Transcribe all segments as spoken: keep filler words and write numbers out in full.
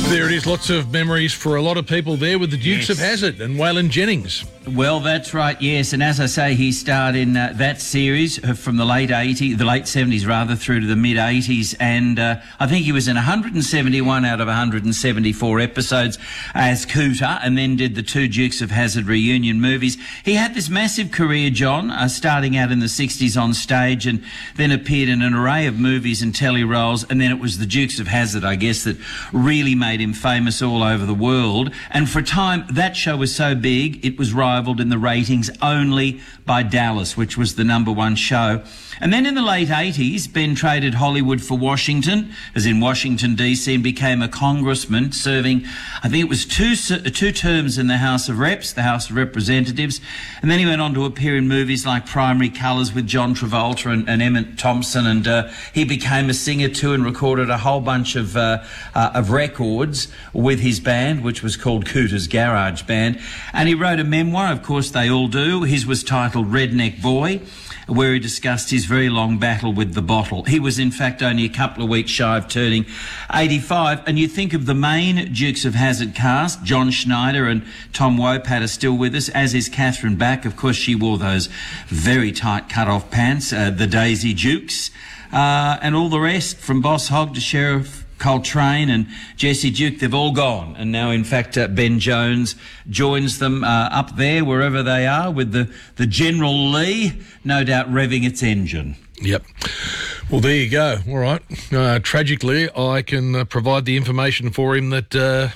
There it is, lots of memories for a lot of people there with the Dukes Yes. of Hazzard and Waylon Jennings. Well, that's right, yes. And as I say, he starred in uh, that series uh, from the late eighties, the late seventies rather, through to the mid eighties. And uh, I think he was in one hundred seventy-one out of one hundred seventy-four episodes as Cooter, and then did the two Dukes of Hazzard reunion movies. He had this massive career, John, uh, starting out in the sixties on stage, and then appeared in an array of movies and telly roles. And then it was the Dukes of Hazzard, I guess, that really made him famous all over the world. And for a time, that show was so big, it was rivaled in the ratings only by Dallas, which was the number one show. And then in the late eighties, Ben traded Hollywood for Washington, as in Washington, D C, and became a congressman, serving, I think it was two two terms in the House of Reps, the House of Representatives. And then he went on to appear in movies like Primary Colours with John Travolta and, and Emmett Thompson. And uh, he became a singer too, and recorded a whole bunch of, uh, uh, of records with his band, which was called Cooter's Garage Band. And he wrote a memoir, of course they all do. His was titled Redneck Boy, where he discussed his very long battle with the bottle. He was, in fact, only a couple of weeks shy of turning eighty-five. And you think of the main Dukes of Hazzard cast, John Schneider and Tom Wopat are still with us, as is Catherine Back. Of course, she wore those very tight cut-off pants, uh, the Daisy Dukes, uh, and all the rest, from Boss Hogg to Sheriff Coltrane and Jesse Duke. They've all gone, and now in fact uh, Ben Jones joins them uh, up there wherever they are with the, the General Lee, no doubt revving its engine. Yep. Well, there you go. All right. Uh, tragically, I can uh, provide the information for him that uh,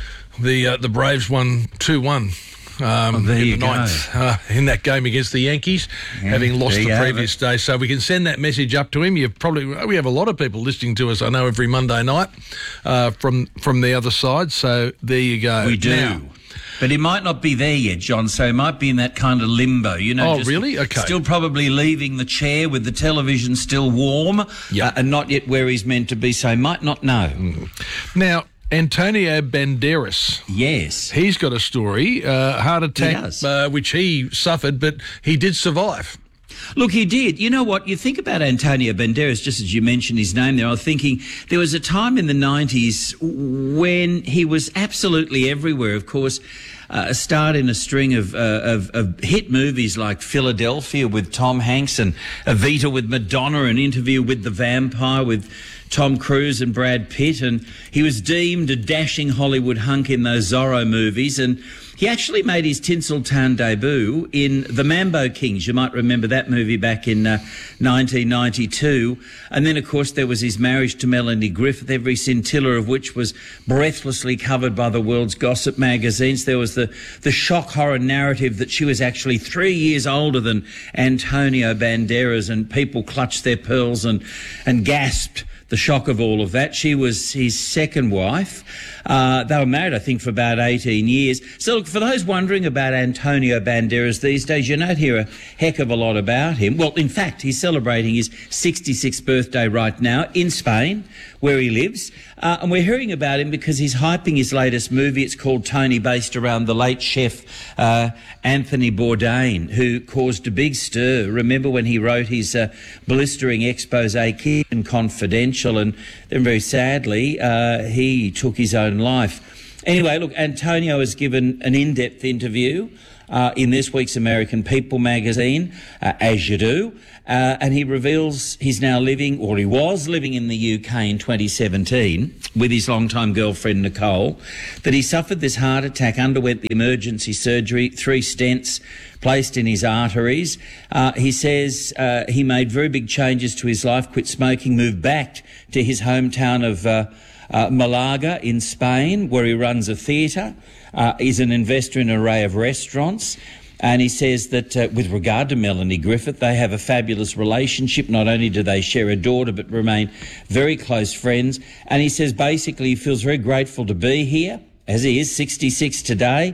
the uh, the Braves won two one. Um, oh, there in you the ninth, uh, in that game against the Yankees, yeah, having lost the previous day. So we can send that message up to him. You've probably we have a lot of people listening to us, I know, every Monday night uh, from from the other side. So there you go. We do. Now, but he might not be there yet, John, so he might be in that kind of limbo, you know. Oh, just really? Okay. Still probably leaving the chair with the television still warm, yep. uh, and not yet where he's meant to be, so he might not know. Mm. Now, Antonio Banderas. Yes. He's got a story, uh, heart attack, he uh, which he suffered, but he did survive. Look, he did. You know what? You think about Antonio Banderas, just as you mentioned his name there, I was thinking there was a time in the nineties when he was absolutely everywhere. Of course, uh, starred in a string of, uh, of, of hit movies like Philadelphia with Tom Hanks and Evita with Madonna, an Interview with the Vampire with Tom Cruise and Brad Pitt, and he was deemed a dashing Hollywood hunk in those Zorro movies, and he actually made his Tinseltown debut in The Mambo Kings. You might remember that movie back in uh, nineteen ninety-two. And then, of course, there was his marriage to Melanie Griffith, every scintilla of which was breathlessly covered by the world's gossip magazines. There was the, the shock horror narrative that she was actually three years older than Antonio Banderas, and people clutched their pearls and, and gasped the shock of all of that. She was his second wife. Uh, they were married, I think, for about eighteen years. So, look, for those wondering about Antonio Banderas these days, you don't hear a heck of a lot about him. Well, in fact, he's celebrating his sixty-sixth birthday right now in Spain, where he lives. Uh, and we're hearing about him because he's hyping his latest movie. It's called Tony, based around the late chef uh, Anthony Bourdain, who caused a big stir. Remember when he wrote his uh, blistering expose, Kitchen Confidential, and then very sadly, uh, he took his own life. Anyway, look, Antonio has given an in-depth interview uh, in this week's American People magazine, uh, as you do, uh, and he reveals he's now living, or he was living in the U K in twenty seventeen with his longtime girlfriend Nicole, that he suffered this heart attack, underwent the emergency surgery, three stents placed in his arteries. Uh, he says uh, he made very big changes to his life, quit smoking, moved back to his hometown of uh, uh, Malaga in Spain, where he runs a theatre. Uh, he's an investor in an array of restaurants. And he says that uh, with regard to Melanie Griffith, they have a fabulous relationship. Not only do they share a daughter, but remain very close friends. And he says basically he feels very grateful to be here, as he is, sixty-six today,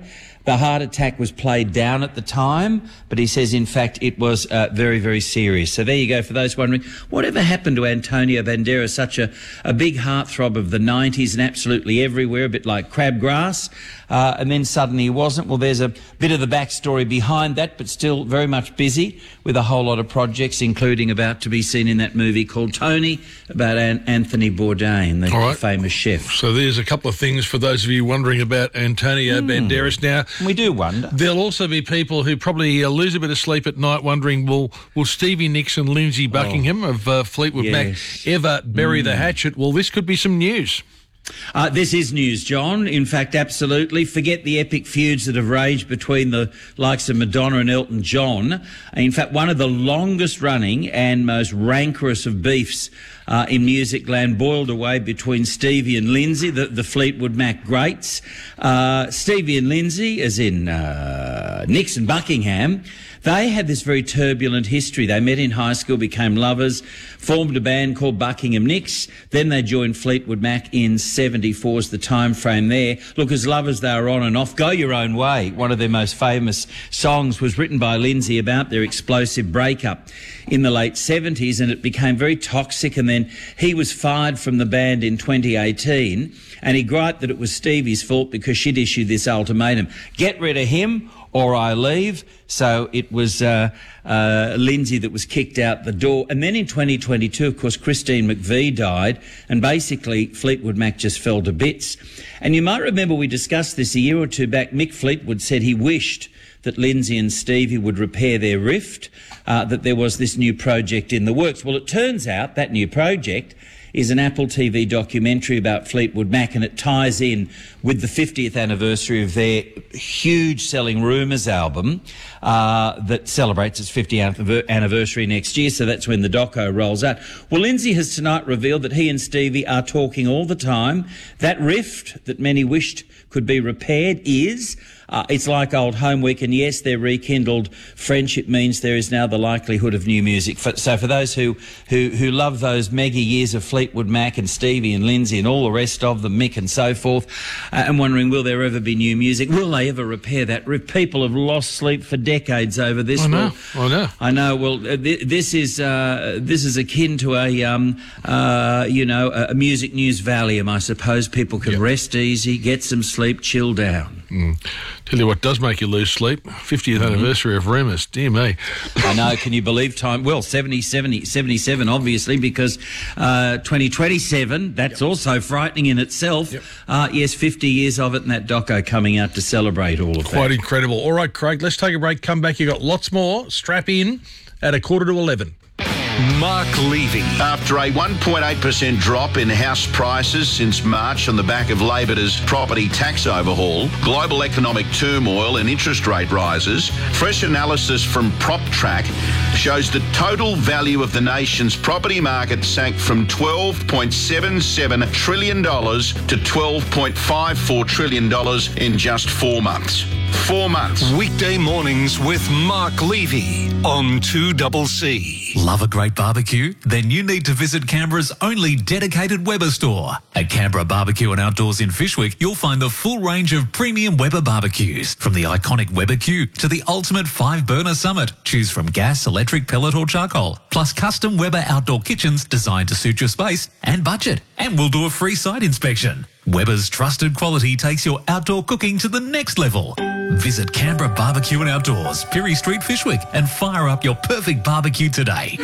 The heart attack was played down at the time, but he says, in fact, it was uh, very, very serious. So there you go, for those wondering, whatever happened to Antonio Banderas, such a, a big heartthrob of the nineties and absolutely everywhere, a bit like crabgrass, uh, and then suddenly he wasn't? Well, there's a bit of the backstory behind that, but still very much busy with a whole lot of projects, including about to be seen in that movie called Tony, about An- Anthony Bourdain, the right. famous chef. So there's a couple of things for those of you wondering about Antonio mm. Banderas. Now, we do wonder. There'll also be people who probably uh, lose a bit of sleep at night wondering, will will Stevie Nicks and Lindsay Buckingham oh. of uh, Fleetwood yes. Mac ever bury mm. the hatchet? Well, this could be some news. Uh, this is news, John. In fact, absolutely. Forget the epic feuds that have raged between the likes of Madonna and Elton John. In fact, one of the longest running and most rancorous of beefs uh, in music land boiled away between Stevie and Lindsay, the, the Fleetwood Mac greats. Uh, Stevie and Lindsay, as in uh, Nicks and Buckingham, they had this very turbulent history. They met in high school, became lovers, formed a band called Buckingham Nicks. Then they joined Fleetwood Mac in seventy-four is the time frame there. Look, as lovers, they were on and off. Go Your Own Way, one of their most famous songs, was written by Lindsay about their explosive breakup in the late seventies, and it became very toxic. And then he was fired from the band in twenty eighteen, and he griped that it was Stevie's fault because she'd issued this ultimatum: get rid of him or I leave. So it was uh, uh, Lindsay that was kicked out the door. And then in twenty twenty-two, of course, Christine McVie died, and basically Fleetwood Mac just fell to bits. And you might remember we discussed this a year or two back. Mick Fleetwood said he wished that Lindsay and Stevie would repair their rift, uh, that there was this new project in the works. Well, it turns out that new project is an Apple T V documentary about Fleetwood Mac, and it ties in with the fiftieth anniversary of their huge selling Rumours album uh, that celebrates its fiftieth anniversary next year, so that's when the doco rolls out. Well, Lindsay has tonight revealed that he and Stevie are talking all the time. That rift that many wished could be repaired is... Uh, it's like old home week, and yes, their rekindled friendship means there is now the likelihood of new music. For, so for those who, who, who love those mega years of Fleetwood Mac and Stevie and Lindsay and all the rest of them, Mick and so forth, uh, and wondering, will there ever be new music? Will they ever repair that? People have lost sleep for decades over this. I know, well, I know. I know. Well, uh, th- this is uh, this is akin to a, um, uh, you know, a, a music news Valium, I suppose. People can yep. rest easy, get some sleep, chill down. Mm. Tell you what does make you lose sleep, fiftieth mm-hmm. anniversary of Rumours. Dear me. I know, can you believe time? Well, seventy, seventy, seventy-seven, obviously, because uh, twenty twenty-seven, that's yep. also frightening in itself. Yep. Uh, yes, fifty years of it, and that doco coming out to celebrate all of Quite that. Quite incredible. All right, Craig, let's take a break, come back. You've got lots more. Strap in at a quarter to eleven. Mark Levy. After a one point eight percent drop in house prices since March on the back of Labor's property tax overhaul, global economic turmoil and interest rate rises, fresh analysis from PropTrack shows the total value of the nation's property market sank from twelve point seven seven trillion dollars to twelve point five four trillion dollars in just four months. Four months. Weekday mornings with Mark Levy on two C C. Love a great barbecue? Then you need to visit Canberra's only dedicated Weber store. At Canberra Barbecue and Outdoors in Fyshwick, you'll find the full range of premium Weber barbecues. From the iconic Weber Q to the ultimate five-burner Summit. Choose from gas, electric, pellet or charcoal. Plus custom Weber outdoor kitchens designed to suit your space and budget. And we'll do a free site inspection. Weber's trusted quality takes your outdoor cooking to the next level. Visit Canberra Barbecue and Outdoors, Pirie Street, Fyshwick, and fire up your perfect barbecue today.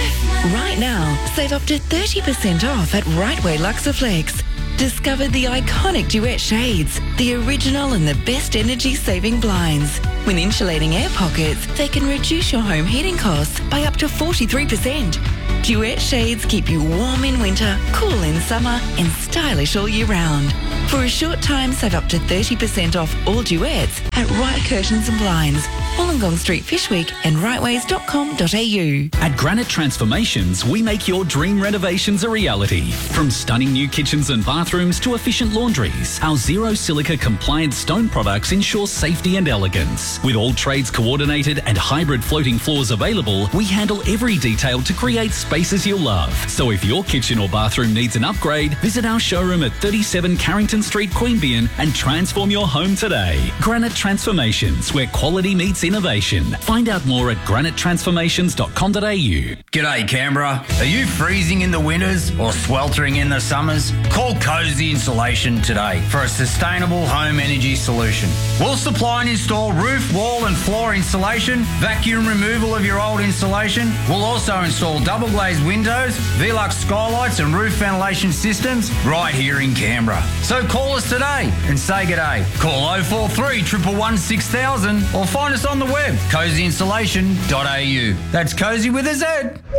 Right now, save up to thirty percent off at Right Way Luxaflex. Discover the iconic Duet shades, the original and the best energy-saving blinds. With insulating air pockets, they can reduce your home heating costs by up to forty-three percent. Duet shades keep you warm in winter, cool in summer, and stylish all year round. For a short time, save up to thirty percent off all Duets at Right Curtains and Blinds, Wollongong Street, Fyshwick, and rightways dot com dot a u. At Granite Transformations, we make your dream renovations a reality. From stunning new kitchens and bathrooms to efficient laundries, our zero silica compliant stone products ensure safety and elegance. With all trades coordinated and hybrid floating floors available, we handle every detail to create spaces you'll love. So if your kitchen or bathroom needs an upgrade, visit our showroom at thirty-seven Carrington Stephen Street, Queanbeyan, and transform your home today. Granite Transformations, where quality meets innovation. Find out more at granite transformations dot com dot a u. G'day Canberra. Are you freezing in the winters or sweltering in the summers? Call Cozy Insulation today for a sustainable home energy solution. We'll supply and install roof, wall and floor insulation, vacuum removal of your old insulation. We'll also install double glazed windows, Velux skylights and roof ventilation systems right here in Canberra. So call us today and say g'day. Call oh four three, one one one, six thousand or find us on the web, cozy insulation dot a u. That's Cozy with a Z.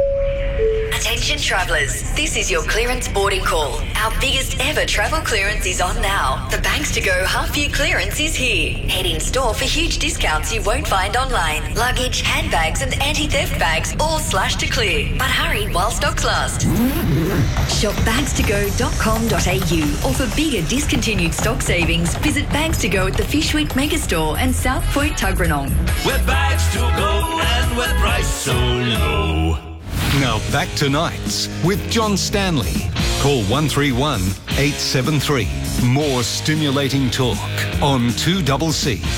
Attention travellers, this is your clearance boarding call. Our biggest ever travel clearance is on now. The Banks to Go half year clearance is here. Head in store for huge discounts you won't find online. Luggage, handbags and anti-theft bags all slashed to clear. But hurry while stocks last. Shop bags to go dot com dot a u or for bigger discontinued stock savings, visit Bags to Go at the Fishwick Megastore and South Point Tuggeranong. We're bags to go and we're priced so low. Now back to Nights with John Stanley. Call one three one, eight seven three. More stimulating talk on two C C.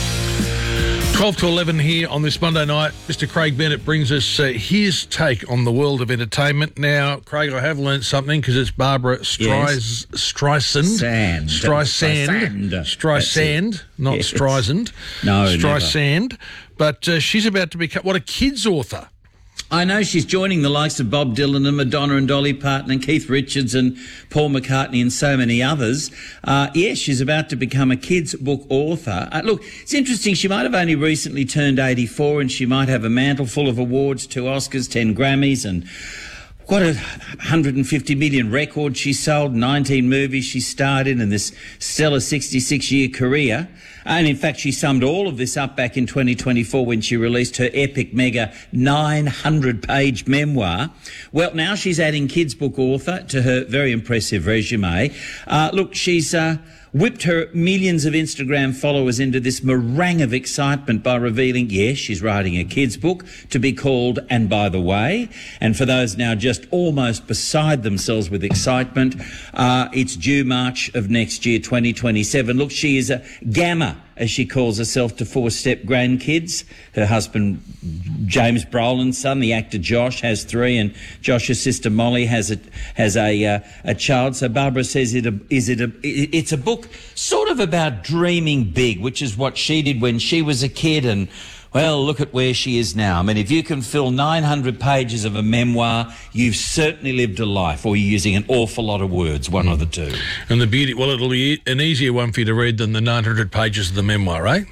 twelve to eleven here on this Monday night. Mister Craig Bennett brings us uh, his take on the world of entertainment. Now, Craig, I have learnt something because it's Barbara Streis- yes. Streisand. Sand. Streisand. Streisand. Not yes. Streisand. No, Streisand. Never. But uh, she's about to become, what, a kids author. I know she's joining the likes of Bob Dylan and Madonna and Dolly Parton and Keith Richards and Paul McCartney and so many others. Uh, yes, she's about to become a kids' book author. Uh, look, it's interesting. She might have only recently turned eighty-four and she might have a mantle full of awards, two Oscars, ten Grammys and what a one hundred fifty million record she sold, nineteen movies she starred in, and this stellar sixty-six year career. And in fact, she summed all of this up back in twenty twenty-four when she released her epic mega nine hundred page memoir. Well, now she's adding kids' book author to her very impressive resume. Uh, look, she's uh, whipped her millions of Instagram followers into this meringue of excitement by revealing, yes, she's writing a kids' book to be called And By the Way. And for those now just almost beside themselves with excitement, uh, it's due March of next year, twenty twenty-seven. Look, she is a gamma, as she calls herself, to four-step grandkids. Her husband, James Brolin's son, the actor Josh, has three, and Josh's sister Molly has a has a uh, a child. So Barbara says, it a, is it a, it's a book sort of about dreaming big, which is what she did when she was a kid, and well, look at where she is now. I mean, if you can fill nine hundred pages of a memoir, you've certainly lived a life, or you're using an awful lot of words, one mm. of the two. And the beauty, well, it'll be an easier one for you to read than the nine hundred pages of the memoir, right?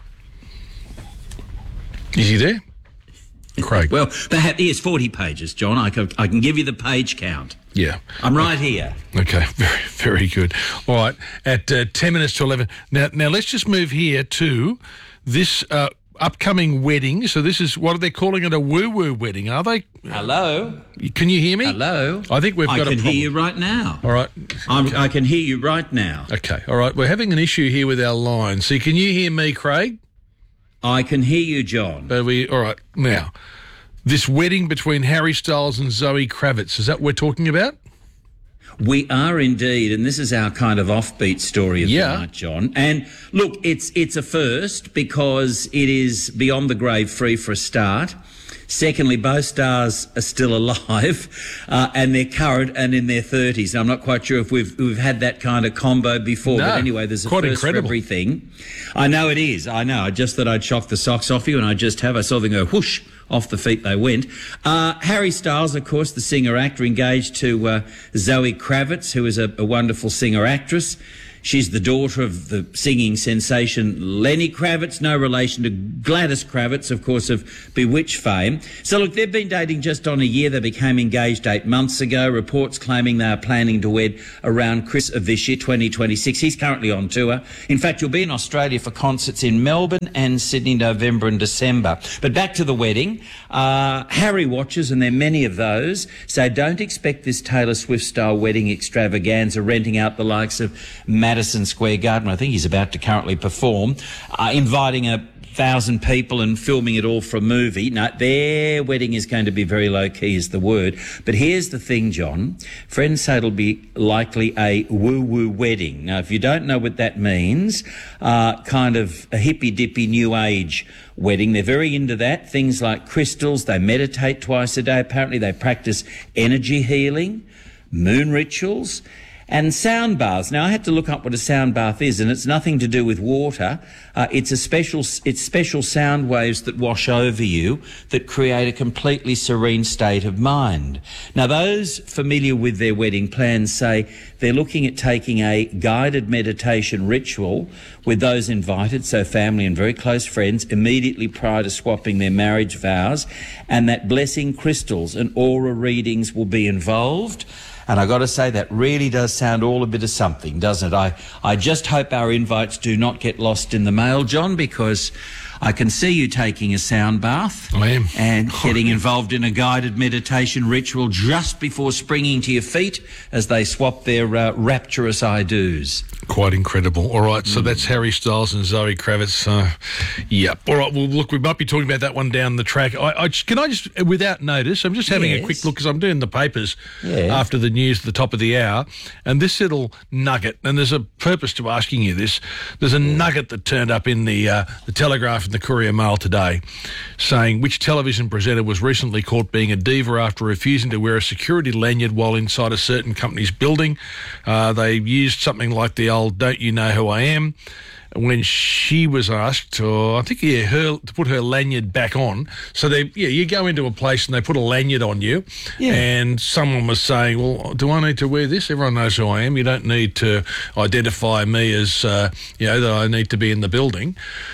Is he there? Craig. Well, perhaps, yes, forty pages, John. I can, I can give you the page count. Yeah. I'm right okay. here. Okay, very, very good. All right, at uh, ten minutes to eleven. Now, now let's just move here to this uh, upcoming wedding. So this is, what are they calling it, a woo-woo wedding, are they? Hello? Can you hear me? Hello? I think we've got a problem. I can hear you right now. All right. I'm, I can hear you right now. Okay, all right. We're having an issue here with our line. So can you hear me, Craig? I can hear you, John. Are we, all right, now, this wedding between Harry Styles and Zoe Kravitz, is that what we're talking about? We are indeed, and this is our kind of offbeat story of yeah. the night, John. And look, it's it's a first because it is beyond the grave free for a start. Secondly, both stars are still alive, uh, and they're current and in their thirties. I'm not quite sure if we've we've had that kind of combo before, no, but anyway, there's a quite first incredible. for everything. I know it is. I know. I just thought I'd shock the socks off you, and I just have. I saw them go whoosh. Off the feet they went. Uh, Harry Styles, of course, the singer-actor, engaged to uh, Zoe Kravitz, who is a, a wonderful singer-actress. She's the daughter of the singing sensation Lenny Kravitz, no relation to Gladys Kravitz, of course, of Bewitched fame. So, look, they've been dating just on a year. They became engaged eight months ago. Reports claiming they are planning to wed around Christmas of this year, twenty twenty-six. He's currently on tour. In fact, you'll be in Australia for concerts in Melbourne and Sydney, November and December. But back to the wedding. Uh, Harry watchers, and there are many of those, say don't expect this Taylor Swift-style wedding extravaganza, renting out the likes of Madison Square Garden. I think he's about to currently perform, uh, inviting a thousand people and filming it all for a movie. No, their wedding is going to be very low-key is the word. But here's the thing, John. Friends say it'll be likely a woo-woo wedding. Now, if you don't know what that means, uh, kind of a hippy-dippy new age wedding. They're very into that. Things like crystals. They meditate twice a day. Apparently they practice energy healing, moon rituals, and sound baths. Now, I had to look up what a sound bath is, and it's nothing to do with water. Uh, it's a special, it's special sound waves that wash over you that create a completely serene state of mind. Now, those familiar with their wedding plans say they're looking at taking a guided meditation ritual with those invited, so family and very close friends, immediately prior to swapping their marriage vows, and that blessing crystals and aura readings will be involved. And I got to say, that really does sound all a bit of something, doesn't it? I, I just hope our invites do not get lost in the mail, John, because I can see you taking a sound bath. I am. And getting involved in a guided meditation ritual just before springing to your feet as they swap their uh, rapturous I-dos. Quite incredible. All right, so mm. that's Harry Styles and Zoe Kravitz. Uh, yep. All right, well, look, we might be talking about that one down the track. I, I just, can I just, without notice, I'm just having yes. a quick look because I'm doing the papers yeah. after the news at the top of the hour, and this little nugget, and there's a purpose to asking you this, there's a yeah. nugget that turned up in the, uh, the Telegraph and the Courier Mail today saying which television presenter was recently caught being a diva after refusing to wear a security lanyard while inside a certain company's building. Uh, they used something like the old "Don't you know who I am?" when she was asked, or I think, yeah, her to put her lanyard back on. So they, yeah, you go into a place and they put a lanyard on you, yeah. and someone was saying, "Well, do I need to wear this? Everyone knows who I am. You don't need to identify me as, uh, you know, that I need to be in the building."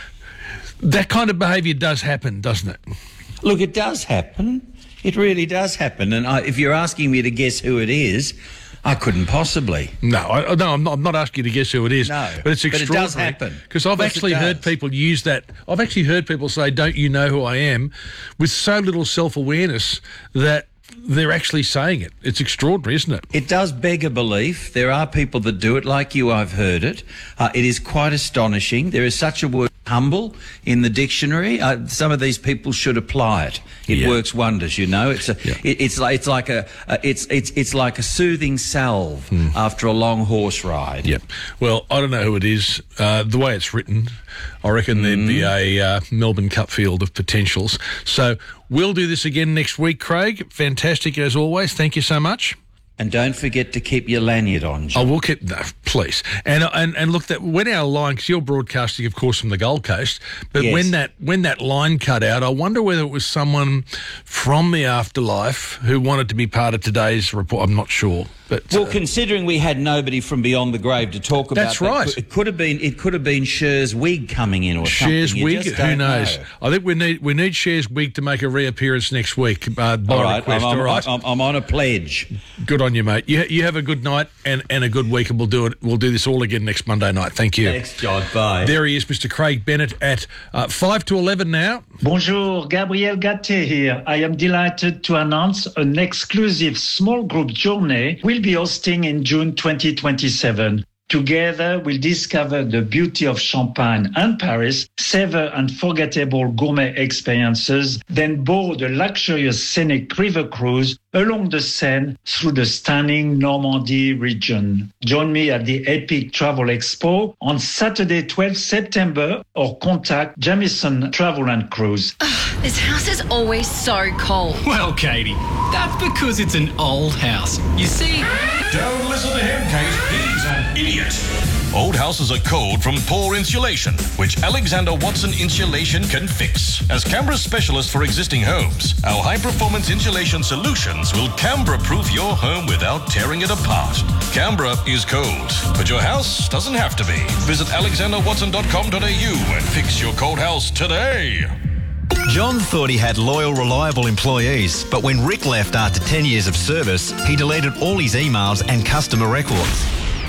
That kind of behaviour does happen, doesn't it? Look, it does happen. It really does happen. And I, if you're asking me to guess who it is, I couldn't possibly. No, I, no, I'm not, I'm not asking you to guess who it is. No, but it's extraordinary. But it does happen. Because I've actually heard people use that. I've actually heard people say, "Don't you know who I am?" with so little self-awareness that they're actually saying it. It's extraordinary, isn't it? It does beg a belief. There are people that do it, like you, I've heard it. Uh, it is quite astonishing. There is such a word, humble, in the dictionary. Uh, some of these people should apply it. It yeah. works wonders, you know. It's a, yeah. it, it's like it's like a uh, it's it's it's like a soothing salve mm. after a long horse ride. Yep. Well, I don't know who it is. Uh, the way it's written, I reckon mm. there'd be a uh, Melbourne Cup field of potentials. So we'll do this again next week, Craig. Fantastic as always. Thank you so much. And don't forget to keep your lanyard on, John. Oh, we'll keep, no, please. And and and look, that when our line, because you're broadcasting, of course, from the Gold Coast, but yes. when that when that line cut out, I wonder whether it was someone from the afterlife who wanted to be part of today's report. I'm not sure. But, well, uh, considering we had nobody from beyond the grave to talk about, that's right. That, it could have been it could have been Cher's wig coming in or Cher's something. Cher's wig, who knows? Know. I think we need we need Cher's wig to make a reappearance next week. Uh, by all right, request, I'm, I'm, all right, I'm, I'm on a pledge. Good on you, mate. You you have a good night and, and a good week, and we'll do it. We'll do this all again next Monday night. Thank you. Thanks, John. Bye. There he is, Mister Craig Bennett at uh, five to eleven now. Bonjour, Gabriel Gatte here. I am delighted to announce an exclusive small group journey we'll be hosting in June twenty twenty-seven. Together, we'll discover the beauty of Champagne and Paris, savor unforgettable gourmet experiences, then board a luxurious scenic river cruise along the Seine through the stunning Normandy region. Join me at the Epic Travel Expo on Saturday, twelfth September, or contact Jamison Travel and Cruise. Ugh, this house is always so cold. Well, Katie, that's because it's an old house. You see... Don't listen to him, Kate. He's an idiot. Old houses are cold from poor insulation, which Alexander Watson Insulation can fix. As Canberra's specialist for existing homes, our high-performance insulation solutions will Canberra-proof your home without tearing it apart. Canberra is cold, but your house doesn't have to be. Visit alexander watson dot com dot a u and fix your cold house today. John thought he had loyal, reliable employees, but when Rick left after ten years of service, he deleted all his emails and customer records.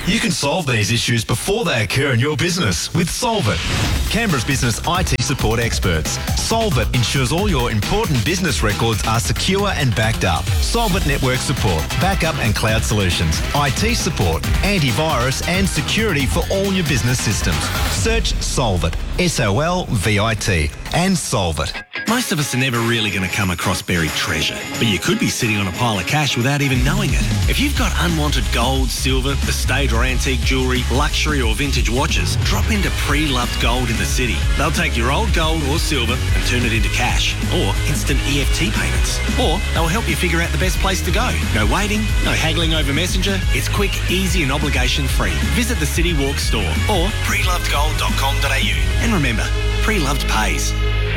You can solve these issues before they occur in your business with Solvit, Canberra's business I T support experts. Solvit ensures all your important business records are secure and backed up. Solvit network support, backup and cloud solutions, I T support, antivirus and security for all your business systems. Search Solvit, S O L V I T, and solve it. Most of us are never really going to come across buried treasure, but you could be sitting on a pile of cash without even knowing it. If you've got unwanted gold, silver, estate or antique jewellery, luxury or vintage watches, drop into Pre-Loved Gold in the city. They'll take your old gold or silver and turn it into cash or instant E F T payments. Or they'll help you figure out the best place to go. No waiting, no haggling over Messenger. It's quick, easy and obligation free. Visit the City Walk store or pre loved gold dot com dot a u. And remember, Pre-Loved pays.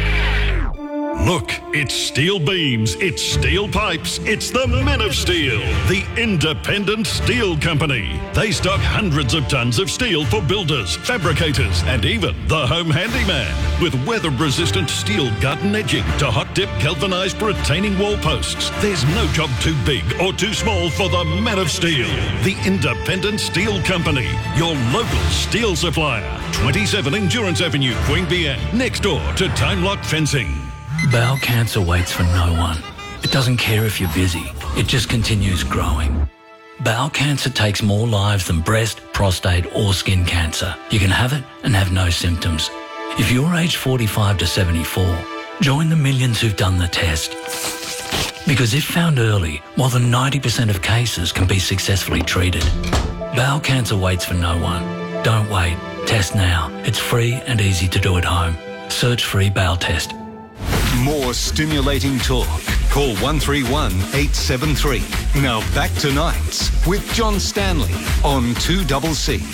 Look, it's steel beams, it's steel pipes, it's the Men of Steel, the independent steel company. They stock hundreds of tons of steel for builders, fabricators, and even the home handyman. With weather-resistant steel gut and edging to hot-dip galvanised retaining wall posts, there's no job too big or too small for the Men of Steel, the independent steel company, your local steel supplier. twenty-seven Endurance Avenue, Queanbeyan, next door to Time Lock Fencing. Bowel cancer waits for no one. It doesn't care if you're busy. It just continues growing. Bowel cancer takes more lives than breast, prostate or skin cancer. You can have it and have no symptoms. If you're aged forty-five to seventy-four, join the millions who've done the test. Because if found early, more than ninety percent of cases can be successfully treated. Bowel cancer waits for no one. Don't wait. Test now. It's free and easy to do at home. Search free bowel test. More stimulating talk. Call one three one, eight seven three. Now back to Nights with John Stanley on two C C.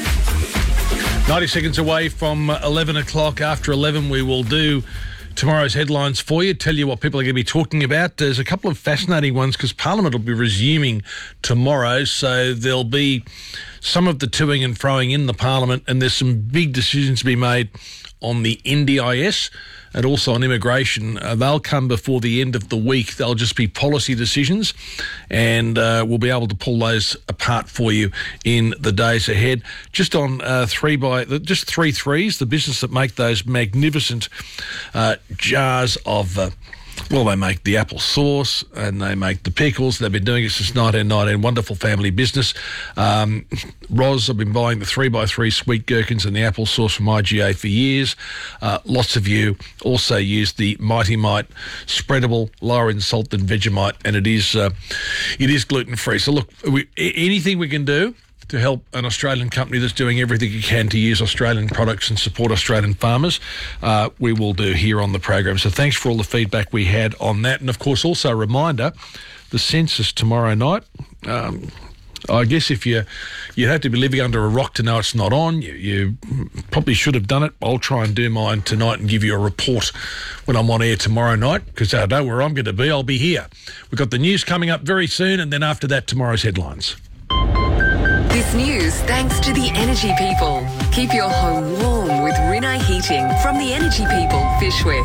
ninety seconds away from eleven o'clock. After eleven, we will do tomorrow's headlines for you, tell you what people are going to be talking about. There's a couple of fascinating ones because Parliament will be resuming tomorrow, so there'll be some of the toing and froing in the Parliament, and there's some big decisions to be made on the N D I S and also on immigration. Uh, they'll come before the end of the week. They'll just be policy decisions, and uh, we'll be able to pull those apart for you in the days ahead. Just on uh, three by just three threes, the business that make those magnificent uh, jars of. Uh, Well, they make the apple sauce and they make the pickles. They've been doing it since nineteen nineteen. Wonderful family business. Um, Roz, I've been buying the three by three sweet gherkins and the apple sauce from I G A for years. Uh, lots of you also use the Mighty Mite spreadable, lower in salt than Vegemite, and it is uh, it is gluten-free. So, look, we, anything we can do to help an Australian company that's doing everything it can to use Australian products and support Australian farmers, uh, we will do here on the program. So thanks for all the feedback we had on that. And, of course, also a reminder, the census tomorrow night. Um, I guess if you, you have to be living under a rock to know it's not on. You, you probably should have done it. I'll try and do mine tonight and give you a report when I'm on air tomorrow night, because I know where I'm going to be. I'll be here. We've got the news coming up very soon, and then after that, tomorrow's headlines. This news thanks to the Energy People. Keep your home warm with Rinnai Heating from the Energy People, Fishwick.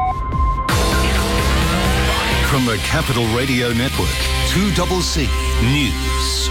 From the Capital Radio Network, two C C News.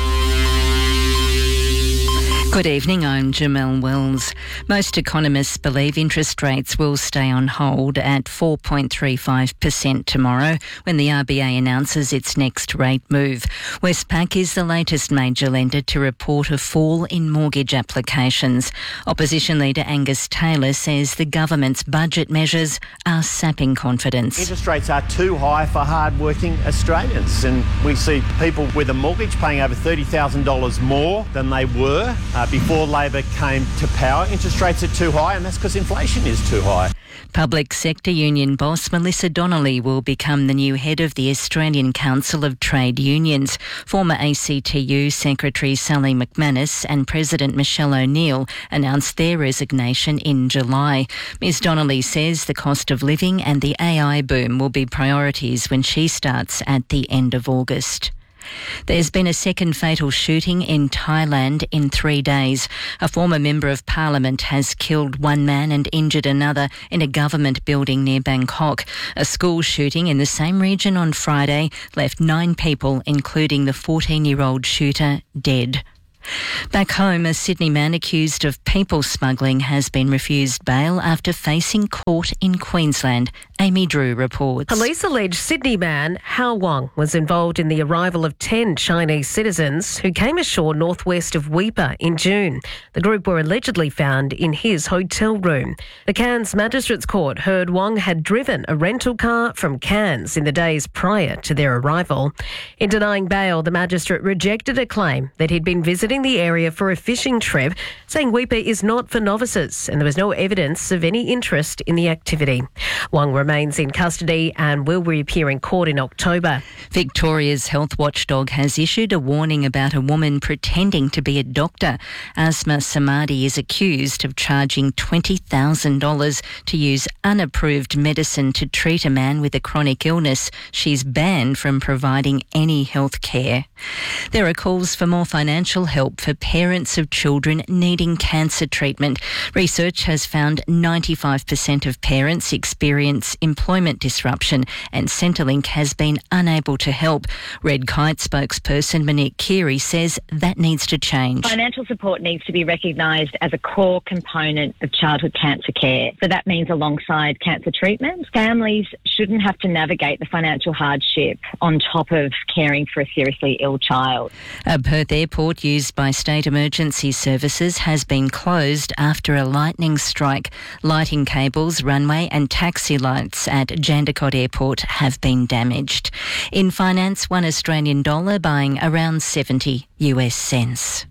Good evening, I'm Jamelle Wells. Most economists believe interest rates will stay on hold at four point three five percent tomorrow when the R B A announces its next rate move. Westpac is the latest major lender to report a fall in mortgage applications. Opposition leader Angus Taylor says the government's budget measures are sapping confidence. Interest rates are too high for hard-working Australians, and we see people with a mortgage paying over thirty thousand dollars more than they were Uh, before Labor came to power. Interest rates are too high, and that's because inflation is too high. Public sector union boss Melissa Donnelly will become the new head of the Australian Council of Trade Unions. Former A C T U Secretary Sally McManus and President Michelle O'Neill announced their resignation in July. Ms Donnelly says the cost of living and the A I boom will be priorities when she starts at the end of August. There's been a second fatal shooting in Thailand in three days. A former member of parliament has killed one man and injured another in a government building near Bangkok. A school shooting in the same region on Friday left nine people, including the fourteen-year-old shooter, dead. Back home, a Sydney man accused of people smuggling has been refused bail after facing court in Queensland. Amy Drew reports. Police allege Sydney man Hao Wang was involved in the arrival of ten Chinese citizens who came ashore northwest of Weipa in June. The group were allegedly found in his hotel room. The Cairns Magistrates Court heard Wang had driven a rental car from Cairns in the days prior to their arrival. In denying bail, the magistrate rejected a claim that he'd been visiting the area for a fishing trip, saying Weipa is not for novices and there was no evidence of any interest in the activity. Wang remains in custody and will reappear in court in October. Victoria's health watchdog has issued a warning about a woman pretending to be a doctor. Asma Samadi is accused of charging twenty thousand dollars to use unapproved medicine to treat a man with a chronic illness. She's banned from providing any health care. There are calls for more financial help for parents of children needing cancer treatment. Research has found ninety-five percent of parents experience employment disruption, and Centrelink has been unable to help. Red Kite spokesperson Monique Keary says that needs to change. Financial support needs to be recognised as a core component of childhood cancer care. So that means alongside cancer treatment, families shouldn't have to navigate the financial hardship on top of caring for a seriously ill child. A Perth airport used by state emergency services has been closed after a lightning strike. Lighting cables, runway and taxi lights at Jandakot Airport have been damaged. In finance, one Australian dollar buying around seventy US cents.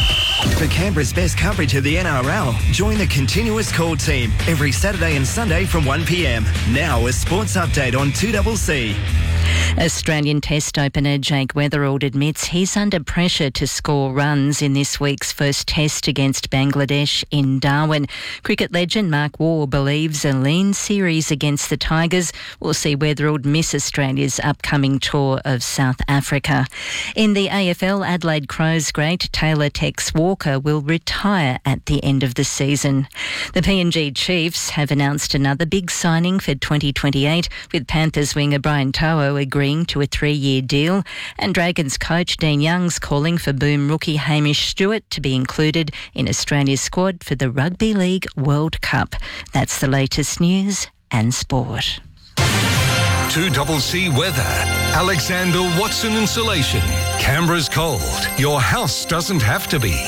For Canberra's best coverage of the N R L, join the Continuous Call team every Saturday and Sunday from one p m. Now a sports update on two C C. Australian Test opener Jake Weatherald admits he's under pressure to score runs in this week's first Test against Bangladesh in Darwin. Cricket legend Mark Waugh believes a lean series against the Tigers will see Weatherald miss Australia's upcoming tour of South Africa. In the A F L, Adelaide Crows great Taylor Tex Walker will retire at the end of the season. The P N G Chiefs have announced another big signing for twenty twenty-eight, with Panthers winger Brian To'o agreeing to a three-year deal, and Dragons coach Dean Young's calling for Boom rookie Hamish Stewart to be included in Australia's squad for the Rugby League World Cup. That's the latest news and sport. two C C weather. Alexander Watson Insulation. Canberra's cold. Your house doesn't have to be.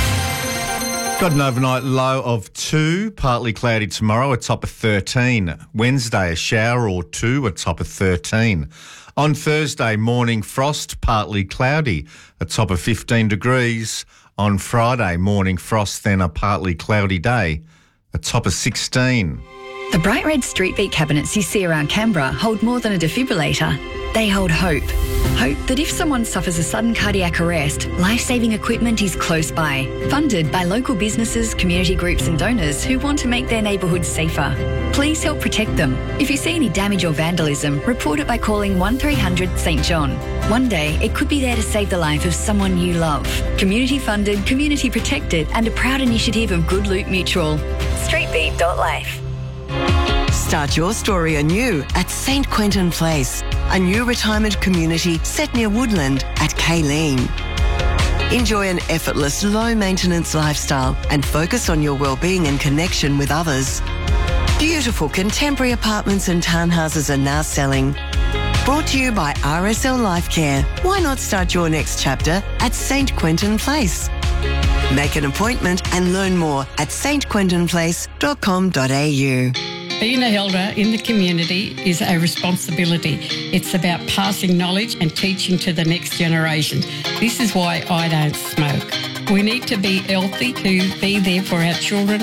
Got an overnight low of two, partly cloudy tomorrow, a top of thirteen. Wednesday, a shower or two, a top of thirteen. On Thursday, morning frost, partly cloudy, a top of fifteen degrees. On Friday, morning frost, then a partly cloudy day, a top of sixteen. The bright red street beat cabinets you see around Canberra hold more than a defibrillator. They hold hope. Hope that if someone suffers a sudden cardiac arrest, life-saving equipment is close by. Funded by local businesses, community groups and donors who want to make their neighbourhoods safer. Please help protect them. If you see any damage or vandalism, report it by calling one three hundred St John. One day, it could be there to save the life of someone you love. Community funded, community protected and a proud initiative of Good Loot Mutual. streetbeat dot life. Start your story anew at Saint Quentin Place, a new retirement community set near Woodland at Kayleen. Enjoy an effortless, low-maintenance lifestyle and focus on your well-being and connection with others. Beautiful contemporary apartments and townhouses are now selling. Brought to you by R S L Life Care. Why not start your next chapter at Saint Quentin Place? Make an appointment and learn more at s t quentin place dot com dot a u. Being an elder in the community is a responsibility. It's about passing knowledge and teaching to the next generation. This is why I don't smoke. We need to be healthy to be there for our children